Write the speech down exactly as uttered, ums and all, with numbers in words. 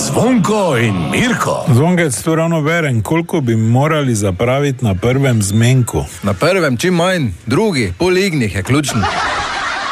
Zvonko in Mirko. Zvonkec, tu ravno berem, koliko bi morali zapraviti na prvem zmenku. Na prvem čim manj, drugi, pol ignih je ključni.